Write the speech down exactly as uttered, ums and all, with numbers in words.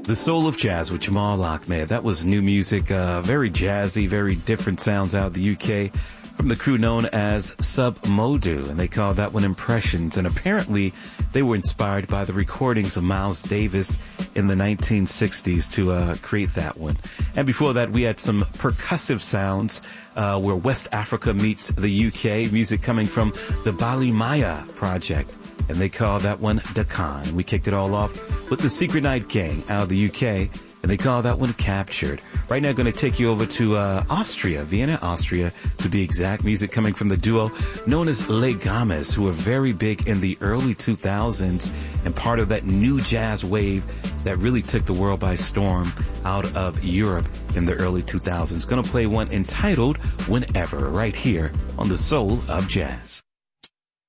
The Soul of Jazz with Jamal Ahmed. That was new music, uh, very jazzy, very different sounds out of the U K from the crew known as Submodu, and they call that one Impressions. And apparently they were inspired by the recordings of Miles Davis in the nineteen sixties to uh, create that one. And before that, we had some percussive sounds uh, where West Africa meets the U K, music coming from the Bali Maya project, and they call that one Dakan. We kicked it all off with the Secret Night Gang out of the U K, and they call that one Captured. Right now, I'm going to take you over to uh, Austria, Vienna, Austria, to be exact. Music coming from the duo known as Les Gammas, who were very big in the early two thousands and part of that new jazz wave that really took the world by storm out of Europe in the early two thousands. Going to play one entitled Whenever right here on The Soul of Jazz.